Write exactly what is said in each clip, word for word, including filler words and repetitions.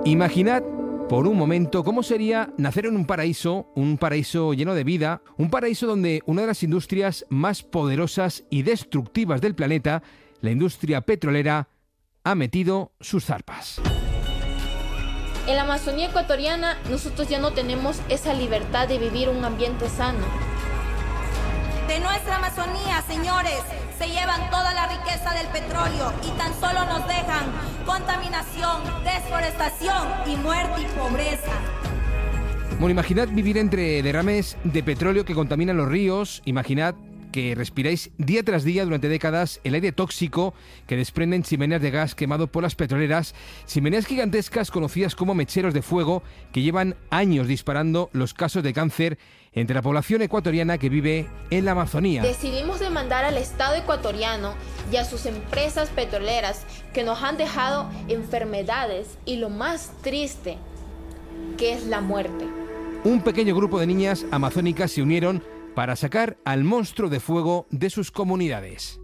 Imaginad por un momento cómo sería nacer en un paraíso, un paraíso lleno de vida, un paraíso donde una de las industrias más poderosas y destructivas del planeta, la industria petrolera, ha metido sus zarpas. En la Amazonía ecuatoriana nosotros ya no tenemos esa libertad de vivir un ambiente sano. De nuestra Amazonía, señores, se llevan toda la riqueza del petróleo y tan solo nos dejan contaminación, desforestación y muerte y pobreza. Bueno, imaginad vivir entre derrames de petróleo que contaminan los ríos, imaginad que respiráis día tras día durante décadas el aire tóxico que desprenden chimeneas de gas quemado por las petroleras, chimeneas gigantescas conocidas como mecheros de fuego que llevan años disparando los casos de cáncer entre la población ecuatoriana que vive en la Amazonía. Decidimos demandar al Estado ecuatoriano y a sus empresas petroleras que nos han dejado enfermedades y lo más triste, que es la muerte. Un pequeño grupo de niñas amazónicas se unieron para sacar al monstruo de fuego de sus comunidades.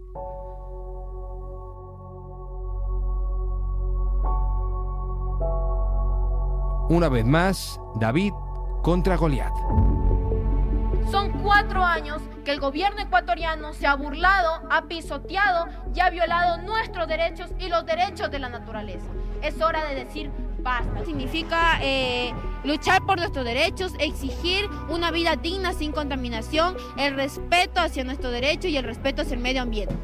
Una vez más, David contra Goliat. Son cuatro años que el gobierno ecuatoriano se ha burlado, ha pisoteado y ha violado nuestros derechos y los derechos de la naturaleza. Es hora de decir basta. Significa eh, luchar por nuestros derechos, exigir una vida digna sin contaminación, el respeto hacia nuestros derechos y el respeto hacia el medio ambiente.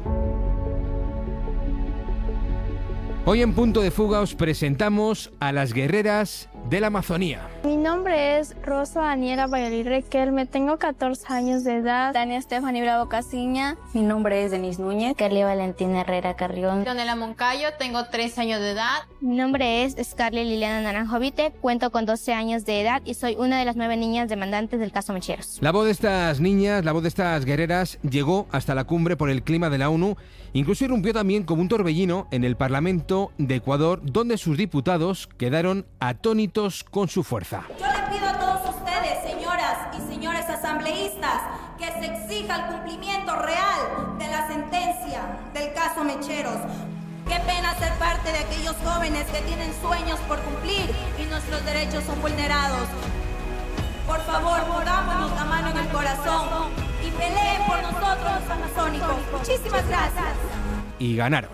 Hoy en Punto de Fuga os presentamos a las guerreras de la Amazonía. Mi nombre es Rosa Daniela Bayalí Requelme, tengo catorce años de edad. Tania Estefany Bravo Casiña. Mi nombre es Denise Núñez. Carly Valentina Herrera Carrión. Leonela Moncayo, tengo trece años de edad. Mi nombre es Scarlett Liliana Naranjovite, cuento con doce años de edad y soy una de las nueve niñas demandantes del caso Mecheros. La voz de estas niñas, la voz de estas guerreras llegó hasta la cumbre por el clima de la ONU, incluso irrumpió también como un torbellino en el Parlamento de Ecuador, donde sus diputados quedaron atónitos con su fuerza. Yo le pido a todos ustedes, señoras y señores asambleístas, que se exija el cumplimiento real de la sentencia del caso Mecheros. Qué pena ser parte de aquellos jóvenes que tienen sueños por cumplir y nuestros derechos son vulnerados. Por favor, pongámonos la mano en el corazón y peleen por nosotros los amazónicos. Muchísimas gracias. Y ganaron.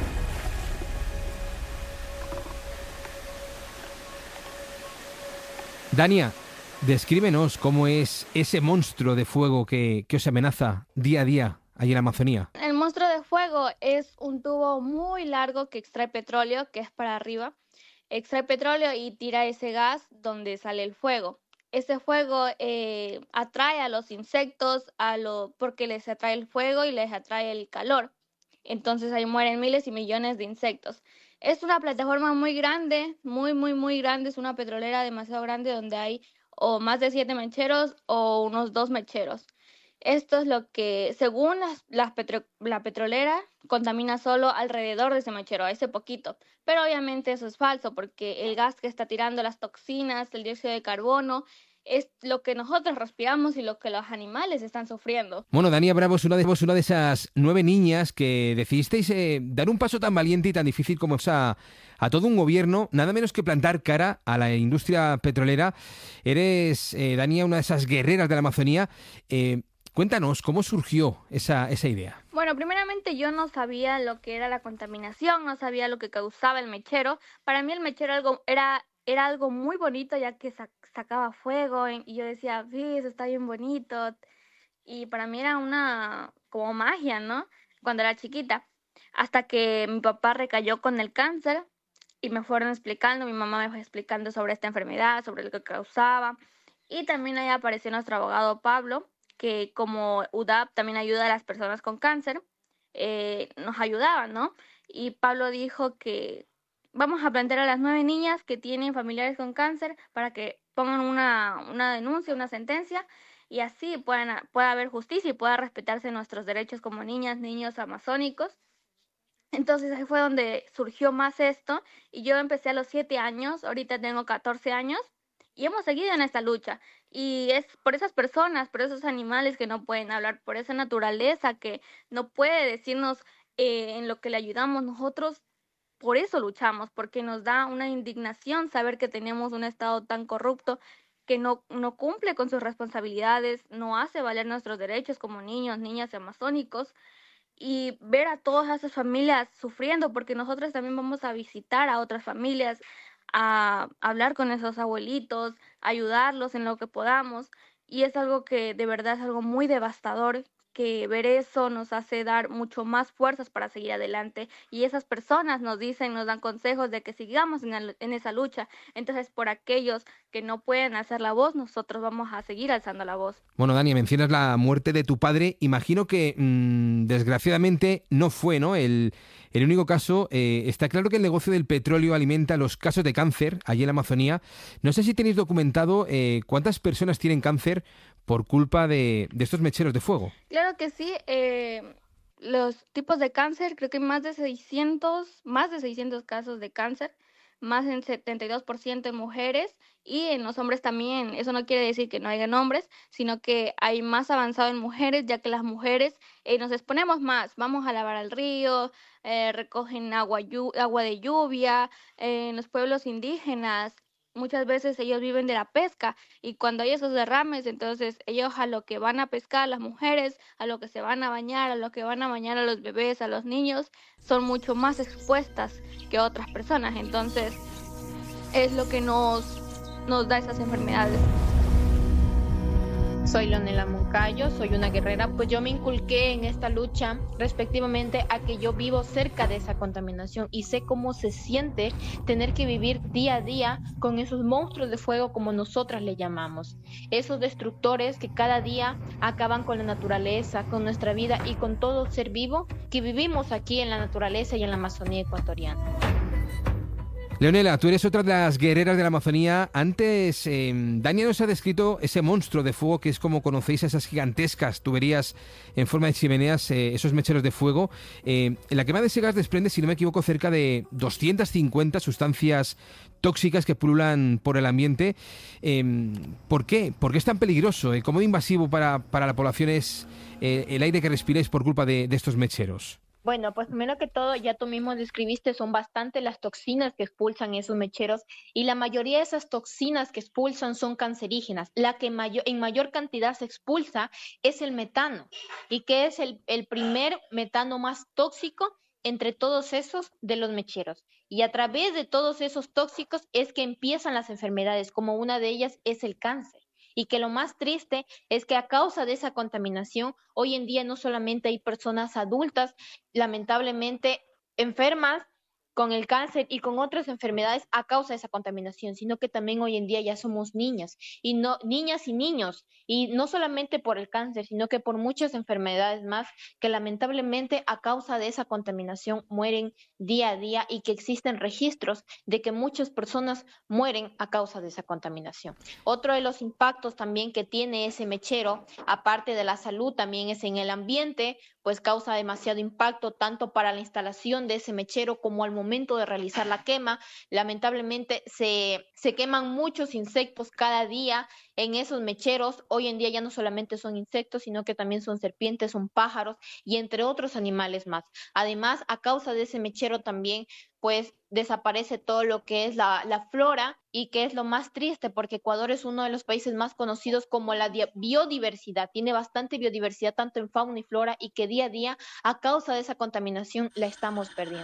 Dania, descríbenos cómo es ese monstruo de fuego que, que os amenaza día a día allí en la Amazonía. El monstruo de fuego es un tubo muy largo que extrae petróleo, que es para arriba. Extrae petróleo y tira ese gas donde sale el fuego. Ese fuego eh, atrae a los insectos a lo, porque les atrae el fuego y les atrae el calor. Entonces ahí mueren miles y millones de insectos. Es una plataforma muy grande, muy, muy, muy grande. Es una petrolera demasiado grande donde hay o más de siete mecheros o unos dos mecheros. Esto es lo que, según las, las petro, la petrolera, contamina solo alrededor de ese mechero, a ese poquito. Pero obviamente eso es falso porque el gas que está tirando, las toxinas, el dióxido de carbono, es lo que nosotros respiramos y lo que los animales están sufriendo. Bueno, Dania Bravo es una de, una de esas nueve niñas que decidisteis eh, dar un paso tan valiente y tan difícil como a, a todo un gobierno, nada menos que plantar cara a la industria petrolera. Eres, eh, Dania, una de esas guerreras de la Amazonía. Eh, cuéntanos, ¿cómo surgió esa, esa idea? Bueno, primeramente yo no sabía lo que era la contaminación, no sabía lo que causaba el mechero. Para mí el mechero algo, era... Era algo muy bonito ya que sac- sacaba fuego y yo decía, sí, eso está bien bonito. Y para mí era una como magia, ¿no? Cuando era chiquita. Hasta que mi papá recayó con el cáncer y me fueron explicando, mi mamá me fue explicando sobre esta enfermedad, sobre lo que causaba. Y también ahí apareció nuestro abogado Pablo, que como U D A P también ayuda a las personas con cáncer, eh, nos ayudaba, ¿no? Y Pablo dijo que vamos a plantear a las nueve niñas que tienen familiares con cáncer para que pongan una, una denuncia, una sentencia, y así puedan, pueda haber justicia y pueda respetarse nuestros derechos como niñas, niños amazónicos. Entonces ahí fue donde surgió más esto, y yo empecé a los siete años, ahorita tengo catorce años, y hemos seguido en esta lucha. Y es por esas personas, por esos animales que no pueden hablar, por esa naturaleza que no puede decirnos eh, en lo que le ayudamos nosotros. por eso luchamos, porque nos da una indignación saber que tenemos un Estado tan corrupto que no, no cumple con sus responsabilidades, no hace valer nuestros derechos como niños, niñas y amazónicos, y ver a todas esas familias sufriendo, porque nosotros también vamos a visitar a otras familias, a hablar con esos abuelitos, ayudarlos en lo que podamos, y es algo que de verdad es algo muy devastador, que ver eso nos hace dar mucho más fuerzas para seguir adelante, y esas personas nos dicen, nos dan consejos de que sigamos en, el, en esa lucha. Entonces, por aquellos que no pueden hacer la voz, nosotros vamos a seguir alzando la voz. Bueno, Dani, mencionas la muerte de tu padre. Imagino que mmm, desgraciadamente no fue, ¿no?, el, el único caso. Eh, está claro que el negocio del petróleo alimenta los casos de cáncer allí en la Amazonía. No sé si tenéis documentado eh, cuántas personas tienen cáncer por culpa de, de estos mecheros de fuego. Claro que sí. Eh, los tipos de cáncer, creo que hay más de seiscientos, más de seiscientos casos de cáncer, más del setenta y dos por ciento en mujeres, y en los hombres también. Eso no quiere decir que no hayan hombres, sino que hay más avanzado en mujeres, ya que las mujeres eh, nos exponemos más. Vamos a lavar al río, eh, recogen agua, llu- agua de lluvia, eh, en los pueblos indígenas. Muchas veces ellos viven de la pesca, y cuando hay esos derrames, entonces ellos a lo que van a pescar, las mujeres, a lo que se van a bañar, a lo que van a bañar a los bebés, a los niños, son mucho más expuestas que otras personas. Entonces es lo que nos, nos da esas enfermedades. Soy Leonela Moncayo, soy una guerrera, pues yo me inculqué en esta lucha respectivamente a que yo vivo cerca de esa contaminación y sé cómo se siente tener que vivir día a día con esos monstruos de fuego, como nosotras le llamamos, esos destructores que cada día acaban con la naturaleza, con nuestra vida y con todo ser vivo que vivimos aquí en la naturaleza y en la Amazonía ecuatoriana. Leonela, tú eres otra de las guerreras de la Amazonía. Antes, eh, Dani nos ha descrito ese monstruo de fuego que es como conocéis a esas gigantescas tuberías en forma de chimeneas, eh, esos mecheros de fuego. Eh, en la quema de ese gas desprende, si no me equivoco, cerca de doscientas cincuenta sustancias tóxicas que pululan por el ambiente. Eh, ¿Por qué? ¿Por qué es tan peligroso? Eh, ¿Cómo de invasivo para, para la población es eh, el aire que respiráis por culpa de, de estos mecheros? Bueno, pues primero que todo, ya tú mismo describiste, son bastante las toxinas que expulsan esos mecheros, y la mayoría de esas toxinas que expulsan son cancerígenas. La que mayor, en mayor cantidad se expulsa es el metano, y que es el, el primer metano más tóxico entre todos esos de los mecheros. Y a través de todos esos tóxicos es que empiezan las enfermedades, como una de ellas es el cáncer. Y que lo más triste es que a causa de esa contaminación, hoy en día no solamente hay personas adultas, lamentablemente enfermas con el cáncer y con otras enfermedades a causa de esa contaminación, sino que también hoy en día ya somos niñas, y no, niñas y niños, y no solamente por el cáncer, sino que por muchas enfermedades más que lamentablemente a causa de esa contaminación mueren día a día, y que existen registros de que muchas personas mueren a causa de esa contaminación. Otro de los impactos también que tiene ese mechero, aparte de la salud, también es en el ambiente, pues causa demasiado impacto tanto para la instalación de ese mechero como al momento de realizar la quema. Lamentablemente se, se queman muchos insectos cada día en esos mecheros. Hoy en día ya no solamente son insectos, sino que también son serpientes, son pájaros y entre otros animales más. Además, a causa de ese mechero también pues desaparece todo lo que es la, la flora, y que es lo más triste porque Ecuador es uno de los países más conocidos como la biodiversidad, tiene bastante biodiversidad tanto en fauna y flora, y que día a día a causa de esa contaminación la estamos perdiendo.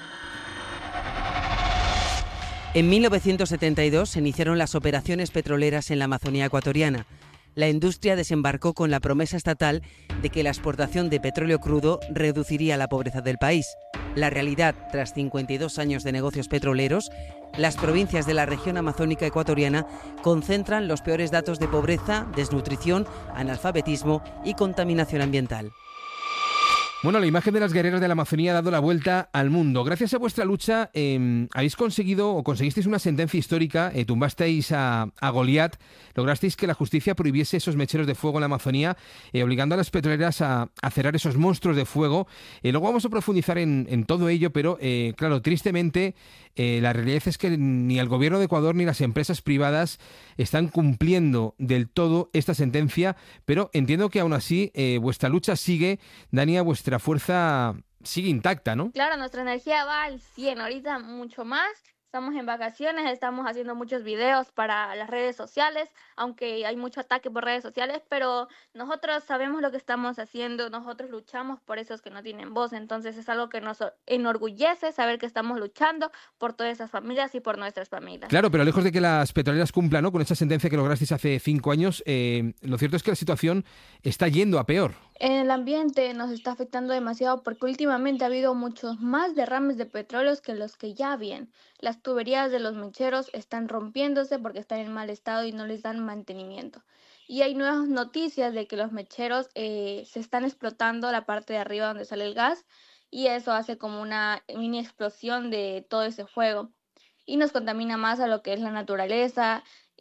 En mil novecientos setenta y dos se iniciaron las operaciones petroleras en la Amazonía ecuatoriana. La industria desembarcó con la promesa estatal de que la exportación de petróleo crudo reduciría la pobreza del país. La realidad, tras cincuenta y dos años de negocios petroleros, las provincias de la región amazónica ecuatoriana concentran los peores datos de pobreza, desnutrición, analfabetismo y contaminación ambiental. Bueno, la imagen de las guerreras de la Amazonía ha dado la vuelta al mundo. Gracias a vuestra lucha eh, habéis conseguido o conseguisteis una sentencia histórica, eh, tumbasteis a, a Goliat, lograsteis que la justicia prohibiese esos mecheros de fuego en la Amazonía, eh, obligando a las petroleras a, a cerrar esos monstruos de fuego. Eh, luego vamos a profundizar en, en todo ello, pero eh, claro, tristemente eh, la realidad es que ni el gobierno de Ecuador ni las empresas privadas están cumpliendo del todo esta sentencia, pero entiendo que aún así eh, vuestra lucha sigue, Dania, vuestra fuerza sigue intacta, ¿no? Claro, nuestra energía va al cien, ahorita mucho más. Estamos en vacaciones, estamos haciendo muchos videos para las redes sociales, aunque hay mucho ataque por redes sociales, pero nosotros sabemos lo que estamos haciendo, nosotros luchamos por esos que no tienen voz, entonces es algo que nos enorgullece saber que estamos luchando por todas esas familias y por nuestras familias. Claro, pero lejos de que las petroleras cumplan, ¿no?, con esa sentencia que lograsteis hace cinco años, eh, lo cierto es que la situación está yendo a peor. En el ambiente nos está afectando demasiado porque últimamente ha habido muchos más derrames de petróleos que los que ya habían. Las tuberías de los mecheros están rompiéndose porque están en mal estado y no les dan mantenimiento. Y hay nuevas noticias de que los mecheros eh, se están explotando la parte de arriba donde sale el gas y eso hace como una mini explosión de todo ese fuego y nos contamina más a lo que es la naturaleza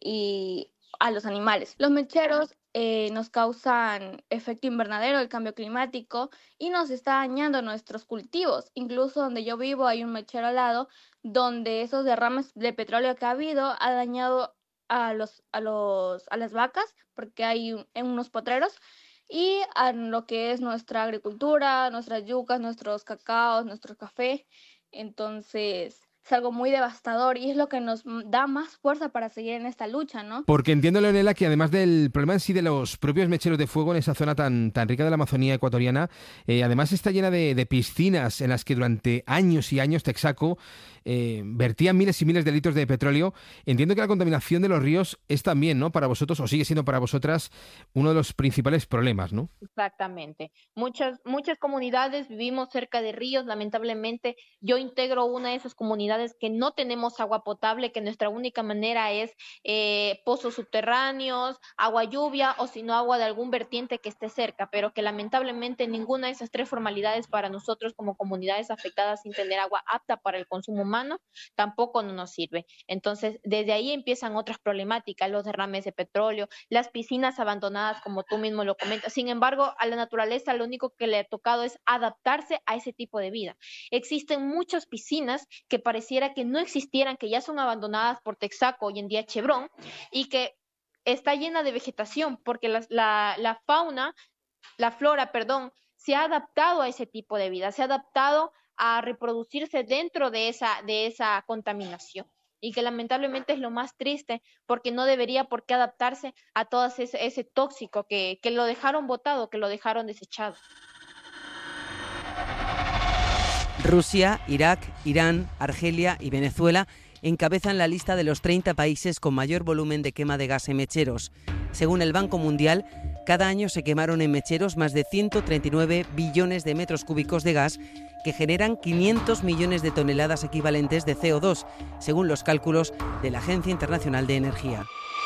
y a los animales. Los mecheros Eh, nos causan efecto invernadero, el cambio climático, y nos está dañando nuestros cultivos. Incluso donde yo vivo hay un mechero al lado, donde esos derrames de petróleo que ha habido ha dañado a, los, a, los, a las vacas, porque hay un, en unos potreros, y a lo que es nuestra agricultura, nuestras yucas, nuestros cacaos, nuestro café. Entonces es algo muy devastador y es lo que nos da más fuerza para seguir en esta lucha, ¿no? Porque entiendo, Leonela, que además del problema en sí de los propios mecheros de fuego en esa zona tan, tan rica de la Amazonía ecuatoriana, eh, además está llena de, de piscinas en las que durante años y años Texaco eh, vertían miles y miles de litros de petróleo. Entiendo que la contaminación de los ríos es también, ¿no?, para vosotros, o sigue siendo para vosotras, uno de los principales problemas, ¿no? Exactamente. Muchas, muchas comunidades vivimos cerca de ríos. Lamentablemente, yo integro una de esas comunidades que no tenemos agua potable, que nuestra única manera es eh, pozos subterráneos, agua lluvia o si no agua de algún vertiente que esté cerca, pero que lamentablemente ninguna de esas tres formalidades para nosotros como comunidades afectadas sin tener agua apta para el consumo humano tampoco no nos sirve. Entonces, desde ahí empiezan otras problemáticas, los derrames de petróleo, las piscinas abandonadas, como tú mismo lo comentas. Sin embargo, a la naturaleza lo único que le ha tocado es adaptarse a ese tipo de vida. Existen muchas piscinas que pareciera que no existieran, que ya son abandonadas por Texaco, hoy en día Chevron, y que está llena de vegetación, porque la, la, la fauna, la flora, perdón, se ha adaptado a ese tipo de vida, se ha adaptado a reproducirse dentro de esa, de esa contaminación. Y que lamentablemente es lo más triste, porque no debería por qué adaptarse a todo ese, ese tóxico que, que lo dejaron botado, que lo dejaron desechado. Rusia, Irak, Irán, Argelia y Venezuela encabezan la lista de los treinta países con mayor volumen de quema de gas en mecheros. Según el Banco Mundial, cada año se quemaron en mecheros más de ciento treinta y nueve billones de metros cúbicos de gas que generan quinientos millones de toneladas equivalentes de C O dos, según los cálculos de la Agencia Internacional de Energía.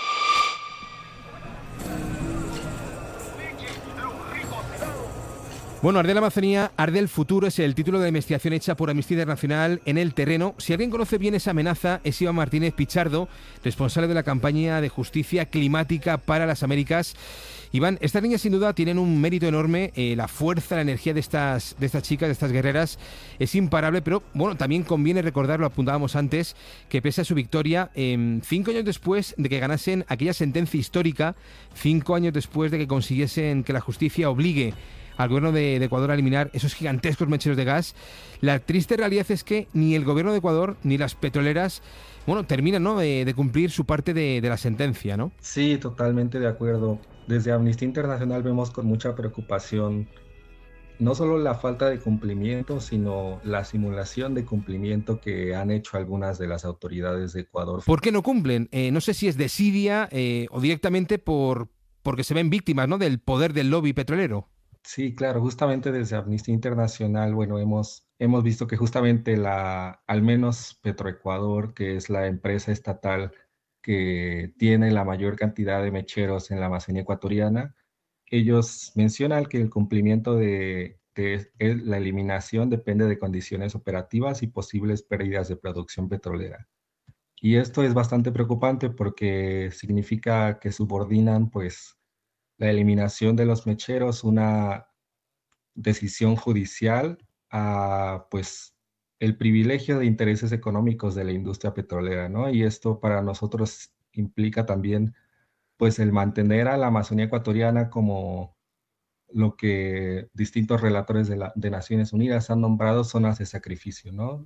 Bueno, Arde la Amazonía, arde el futuro es el título de la investigación hecha por Amnistía Internacional en el terreno. Si alguien conoce bien esa amenaza es Iván Martínez Pichardo, responsable de la campaña de justicia climática para las Américas. Iván, estas niñas sin duda tienen un mérito enorme, eh, la fuerza, la energía de estas, de estas chicas, de estas guerreras es imparable, pero bueno, también conviene recordar, lo apuntábamos antes, que pese a su victoria, eh, cinco años después de que ganasen aquella sentencia histórica, cinco años después de que consiguiesen que la justicia obligue al gobierno de, de Ecuador a eliminar esos gigantescos mecheros de gas, la triste realidad es que ni el gobierno de Ecuador ni las petroleras, bueno, terminan, ¿no?, de, de cumplir su parte de, de la sentencia, ¿no? Sí, totalmente de acuerdo. Desde Amnistía Internacional vemos con mucha preocupación no solo la falta de cumplimiento, sino la simulación de cumplimiento que han hecho algunas de las autoridades de Ecuador. ¿Por qué no cumplen? Eh, no sé si es desidia eh, o directamente por porque se ven víctimas, ¿no?, del poder del lobby petrolero. Sí, claro, justamente desde Amnistía Internacional, bueno, hemos, hemos visto que justamente la, al menos Petroecuador, que es la empresa estatal que tiene la mayor cantidad de mecheros en la Amazonía ecuatoriana, ellos mencionan que el cumplimiento de, de la eliminación depende de condiciones operativas y posibles pérdidas de producción petrolera. Y esto es bastante preocupante porque significa que subordinan, pues, la eliminación de los mecheros, una decisión judicial a, pues, el privilegio de intereses económicos de la industria petrolera, ¿no? Y esto para nosotros implica también, pues, el mantener a la Amazonía ecuatoriana como lo que distintos relatores de, la, de Naciones Unidas han nombrado zonas de sacrificio, ¿no?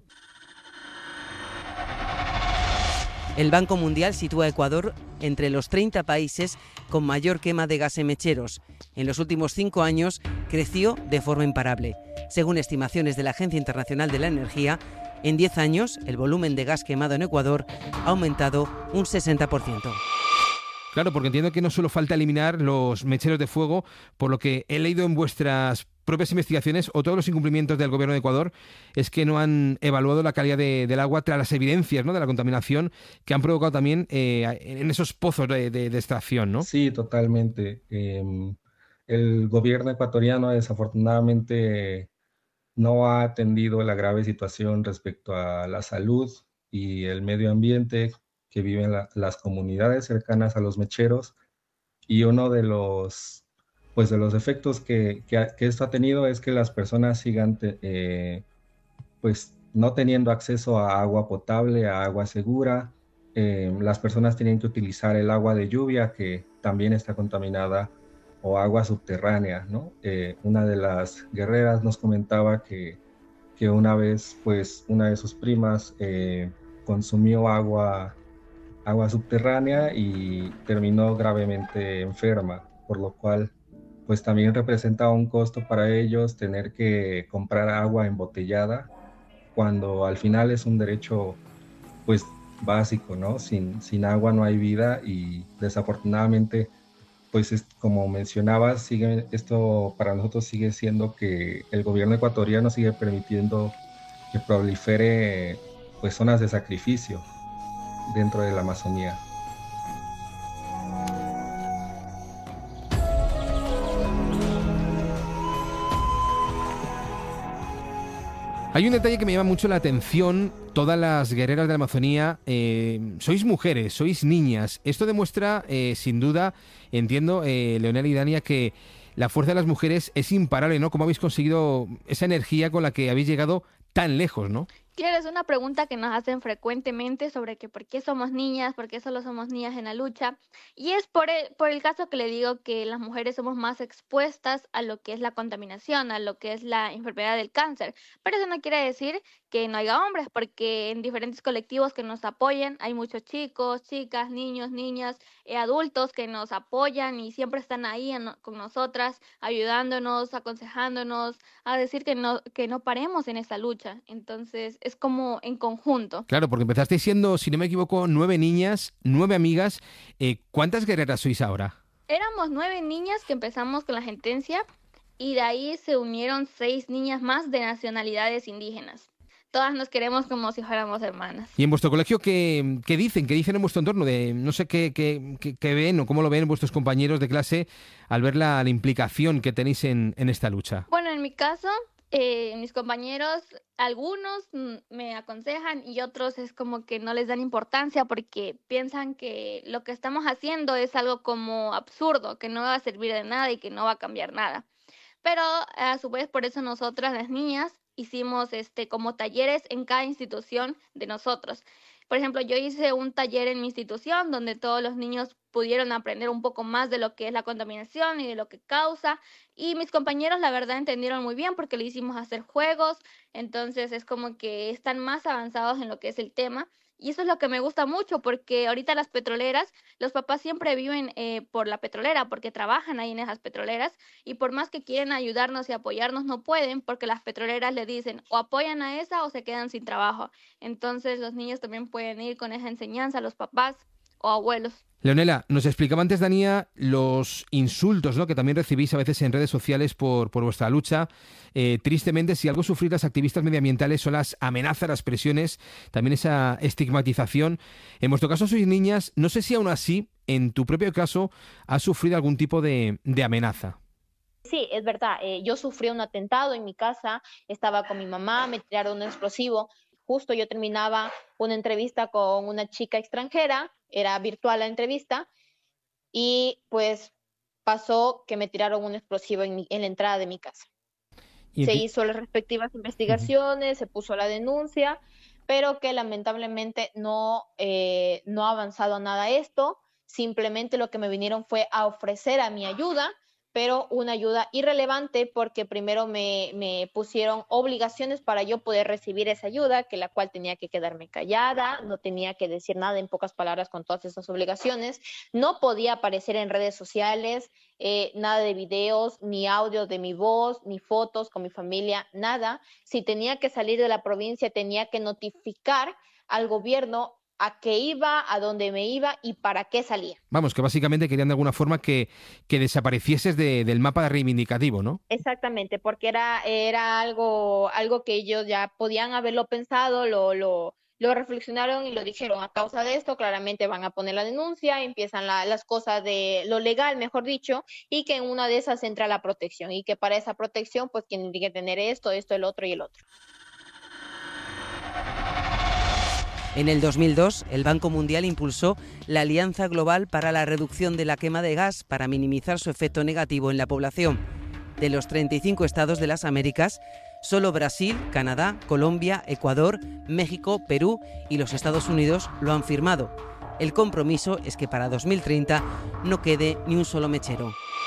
El Banco Mundial sitúa a Ecuador entre los treinta países con mayor quema de gas en mecheros. En los últimos cinco años creció de forma imparable. Según estimaciones de la Agencia Internacional de la Energía, en diez años el volumen de gas quemado en Ecuador ha aumentado un sesenta por ciento. Claro, porque entiendo que no solo falta eliminar los mecheros de fuego, por lo que he leído en vuestras propias investigaciones o todos los incumplimientos del gobierno de Ecuador es que no han evaluado la calidad de, del agua tras las evidencias, ¿no?, de la contaminación que han provocado también eh, en esos pozos de, de, de extracción, ¿no? Sí, totalmente. Eh, el gobierno ecuatoriano desafortunadamente no ha atendido la grave situación respecto a la salud y el medio ambiente que viven la, las comunidades cercanas a los mecheros, y uno de los, pues de los efectos que, que, que esto ha tenido es que las personas sigan te, eh, pues no teniendo acceso a agua potable, a agua segura. Eh, las personas tienen que utilizar el agua de lluvia, que también está contaminada, o agua subterránea, ¿no? Eh, una de las guerreras nos comentaba que, que una vez, pues, una de sus primas eh, consumió agua agua subterránea y terminó gravemente enferma, por lo cual pues también representaba un costo para ellos tener que comprar agua embotellada, cuando al final es un derecho pues básico, ¿no? Sin, sin agua no hay vida, y desafortunadamente pues es, como mencionabas, sigue, esto para nosotros sigue siendo que el gobierno ecuatoriano sigue permitiendo que prolifere pues zonas de sacrificio dentro de la Amazonía. Hay un detalle que me llama mucho la atención. Todas las guerreras de la Amazonía eh, sois mujeres, sois niñas. Esto demuestra, eh, sin duda, entiendo, eh, Leonela y Dania, que la fuerza de las mujeres es imparable, ¿no? ¿Cómo habéis conseguido esa energía con la que habéis llegado tan lejos, ¿no? Claro, es una pregunta que nos hacen frecuentemente sobre que por qué somos niñas, por qué solo somos niñas en la lucha. Y es por el, por el caso que le digo que las mujeres somos más expuestas a lo que es la contaminación, a lo que es la enfermedad del cáncer. Pero eso no quiere decir que no haya hombres, porque en diferentes colectivos que nos apoyan hay muchos chicos, chicas, niños, niñas, eh, adultos que nos apoyan y siempre están ahí en, con nosotras, ayudándonos, aconsejándonos, a decir que no, que no paremos en esa lucha. Entonces es como en conjunto. Claro, porque empezasteis siendo, si no me equivoco, nueve niñas, nueve amigas. Eh, ¿Cuántas guerreras sois ahora? Éramos nueve niñas que empezamos con la gentencia, y de ahí se unieron seis niñas más de nacionalidades indígenas. Todas nos queremos como si fuéramos hermanas. ¿Y en vuestro colegio qué, qué dicen? ¿Qué dicen en vuestro entorno? De, no sé qué, qué, qué, qué ven o cómo lo ven vuestros compañeros de clase al ver la, la implicación que tenéis en, en esta lucha. Bueno, en mi caso, eh, mis compañeros, algunos me aconsejan y otros es como que no les dan importancia porque piensan que lo que estamos haciendo es algo como absurdo, que no va a servir de nada y que no va a cambiar nada. Pero a su vez, por eso nosotras, las niñas, hicimos este como talleres en cada institución de nosotros. Por ejemplo, yo hice un taller en mi institución donde todos los niños pudieron aprender un poco más de lo que es la contaminación y de lo que causa, y mis compañeros la verdad entendieron muy bien porque le hicimos hacer juegos, entonces es como que están más avanzados en lo que es el tema. Y eso es lo que me gusta mucho, porque ahorita las petroleras, los papás siempre viven eh, por la petrolera, porque trabajan ahí en esas petroleras, y por más que quieren ayudarnos y apoyarnos, no pueden, porque las petroleras le dicen o apoyan a esa o se quedan sin trabajo. Entonces los niños también pueden ir con esa enseñanza, los papás o abuelos. Leonela, nos explicaba antes Dania los insultos, ¿no?, que también recibís a veces en redes sociales por, por vuestra lucha. Eh, tristemente, si algo sufrir las activistas medioambientales son las amenazas, las presiones, también esa estigmatización. En vuestro caso sois niñas, no sé si aún así, en tu propio caso, has sufrido algún tipo de, de amenaza. Sí, es verdad. Eh, yo sufrí un atentado en mi casa, estaba con mi mamá, me tiraron un explosivo. Justo yo terminaba una entrevista con una chica extranjera, era virtual la entrevista, y pues pasó que me tiraron un explosivo en, mi, en la entrada de mi casa. Se ti... hizo las respectivas investigaciones, uh-huh. Se puso la denuncia, pero que lamentablemente no, eh, no ha avanzado nada esto. Simplemente lo que me vinieron fue a ofrecer a mi ayuda, pero una ayuda irrelevante porque primero me, me pusieron obligaciones para yo poder recibir esa ayuda, que la cual tenía que quedarme callada, no tenía que decir nada, en pocas palabras, con todas esas obligaciones, no podía aparecer en redes sociales, eh, nada de videos, ni audio de mi voz, ni fotos con mi familia, nada. Si tenía que salir de la provincia, tenía que notificar al gobierno a qué iba, a dónde me iba y para qué salía. Vamos, que básicamente querían de alguna forma que, que desaparecieses de, del mapa reivindicativo, ¿no? Exactamente, porque era, era algo, algo que ellos ya podían haberlo pensado, lo, lo, lo reflexionaron y lo dijeron. A causa de esto, claramente van a poner la denuncia, empiezan la, las cosas de lo legal, mejor dicho, y que en una de esas entra la protección, y que para esa protección, pues, tienen que tener esto, esto, el otro y el otro. En el dos mil dos, el Banco Mundial impulsó la Alianza Global para la Reducción de la Quema de Gas para minimizar su efecto negativo en la población. De los treinta y cinco estados de las Américas, solo Brasil, Canadá, Colombia, Ecuador, México, Perú y los Estados Unidos lo han firmado. El compromiso es que para dos mil treinta no quede ni un solo mechero.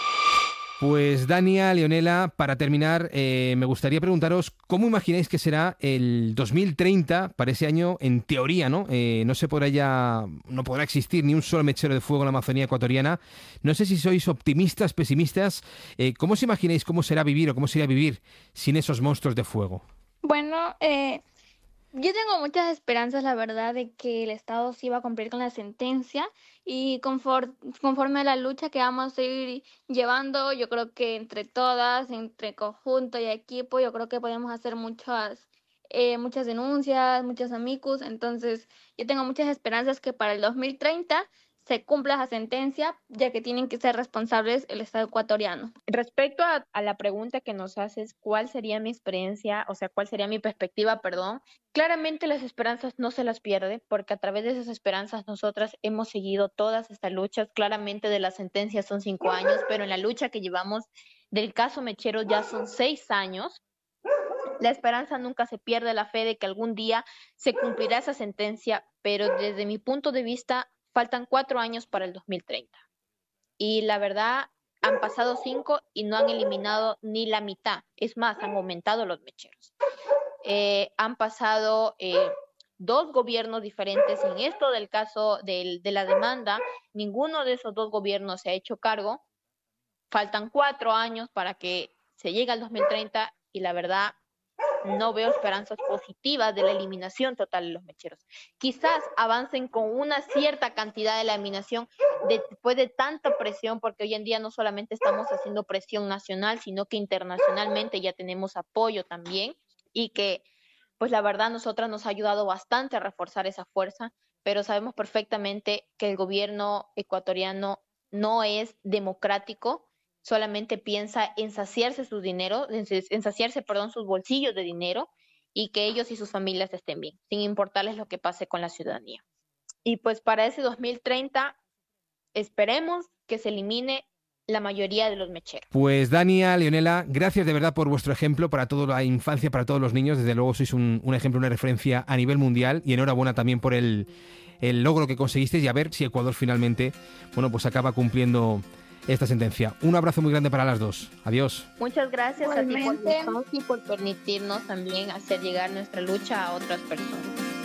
Pues Dania, Leonela, para terminar, eh, me gustaría preguntaros cómo imagináis que será el dos mil treinta para ese año, en teoría, ¿no? Eh, no se podrá ya, no podrá existir ni un solo mechero de fuego en la Amazonía ecuatoriana. No sé si sois optimistas, pesimistas. Eh, ¿Cómo os imagináis cómo será vivir o cómo sería vivir sin esos monstruos de fuego? Bueno, eh, yo tengo muchas esperanzas, la verdad, de que el Estado sí va a cumplir con la sentencia y conforme, conforme a la lucha que vamos a ir llevando, yo creo que entre todas, entre conjunto y equipo, yo creo que podemos hacer muchas, eh, muchas denuncias, muchos amicus. Entonces, yo tengo muchas esperanzas que para el dos mil treinta se cumpla esa sentencia, ya que tienen que ser responsables el Estado ecuatoriano. Respecto a, a la pregunta que nos haces, ¿cuál sería mi experiencia, o sea, cuál sería mi perspectiva, perdón? Claramente las esperanzas no se las pierde, porque a través de esas esperanzas nosotras hemos seguido todas estas luchas. Claramente de la sentencia son cinco años, pero en la lucha que llevamos del caso Mechero ya son seis años. La esperanza nunca se pierde, la fe de que algún día se cumplirá esa sentencia, pero desde mi punto de vista, faltan cuatro años para el dos mil treinta. Y la verdad, han pasado cinco y no han eliminado ni la mitad. Es más, han aumentado los mecheros. Eh, han pasado eh, dos gobiernos diferentes en esto del caso del, de la demanda. Ninguno de esos dos gobiernos se ha hecho cargo. Faltan cuatro años para que se llegue al dos mil treinta y la verdad, no veo esperanzas positivas de la eliminación total de los mecheros. Quizás avancen con una cierta cantidad de la eliminación de, después de tanta presión, porque hoy en día no solamente estamos haciendo presión nacional, sino que internacionalmente ya tenemos apoyo también, y que, pues la verdad, nosotras nos ha ayudado bastante a reforzar esa fuerza, pero sabemos perfectamente que el gobierno ecuatoriano no es democrático, solamente piensa en saciarse su dinero, en saciarse, perdón, sus bolsillos de dinero, y que ellos y sus familias estén bien, sin importarles lo que pase con la ciudadanía. Y pues para ese dos mil treinta esperemos que se elimine la mayoría de los mecheros. Pues Dania, Leonela, gracias de verdad por vuestro ejemplo para toda la infancia, para todos los niños. Desde luego sois un, un ejemplo, una referencia a nivel mundial, y enhorabuena también por el, el logro que conseguisteis, y a ver si Ecuador finalmente, bueno, pues acaba cumpliendo esta sentencia. Un abrazo muy grande para las dos. Adiós. Muchas gracias a ti por, y por permitirnos también hacer llegar nuestra lucha a otras personas.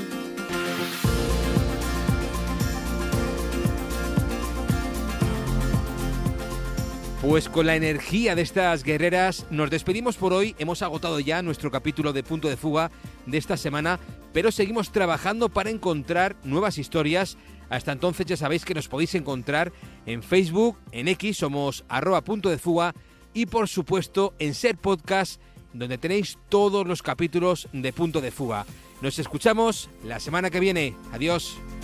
Pues con la energía de estas guerreras nos despedimos por hoy. Hemos agotado ya nuestro capítulo de Punto de Fuga de esta semana, pero seguimos trabajando para encontrar nuevas historias. Hasta entonces ya sabéis que nos podéis encontrar en Facebook, en X, somos arroba punto de fuga, y por supuesto en Ser Podcast, donde tenéis todos los capítulos de Punto de Fuga. Nos escuchamos la semana que viene. Adiós.